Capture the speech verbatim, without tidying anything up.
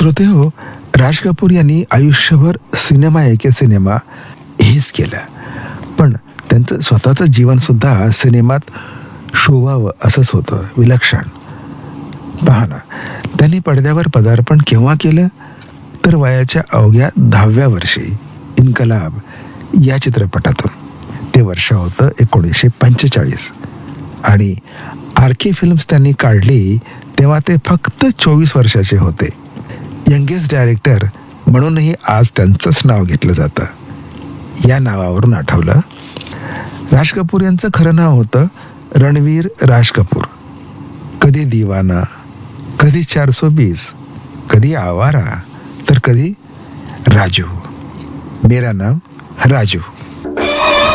श्रोतेहो, राज कपूर यांनी आयुष्यभर सिनेमा एके सिनेमा हेच केलं, पण त्यांचं स्वतःचं जीवनसुद्धा सिनेमात शोभावं असंच होतं, विलक्षण. पहा ना, त्यांनी पडद्यावर पदार्पण केव्हा केलं तर वयाच्या अवघ्या दहाव्या वर्षी इन्कलाब या चित्रपटातून. ते वर्ष होतं एकोणीसशे पंचेचाळीस आणि आर के फिल्म्स त्यांनी काढली तेव्हा ते फक्त चोवीस वर्षाचे होते. यंगेस्ट डायरेक्टर म्हणूनही आज त्यांचंच नाव घेतलं जातं. या नावावरून आठवलं, राज कपूर यांचं खरं नाव होतं रणवीर राज कपूर. कधी दिवाना, कधी चारसो बीस, कधी आवारा, तर कधी राजू. मेरा नाम राजू.